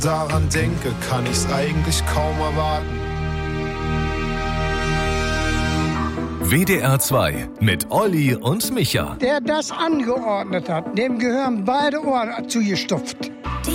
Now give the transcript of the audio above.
daran denke, kann ich's eigentlich kaum erwarten. WDR 2 mit Olli und Micha. Der das angeordnet hat, dem gehören beide Ohren zugestopft.